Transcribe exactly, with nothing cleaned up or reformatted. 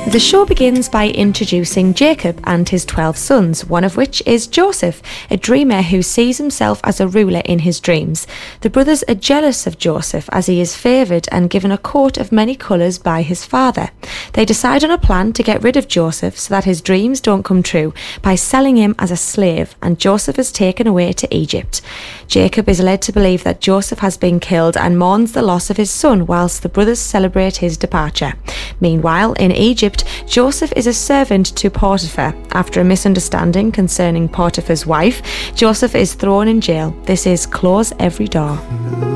The show begins by introducing Jacob and his twelve sons, one of which is Joseph, a dreamer who sees himself as a ruler in his dreams. The brothers are jealous of Joseph as he is favoured and given a coat of many colours by his father. They decide on a plan to get rid of Joseph so that his dreams don't come true by selling him as a slave, and Joseph is taken away to Egypt. Jacob is led to believe that Joseph has been killed and mourns the loss of his son whilst the brothers celebrate his departure. Meanwhile, in Egypt, Joseph is a servant to Potiphar. After a misunderstanding concerning Potiphar's wife, Joseph is thrown in jail. This is Close Every Door.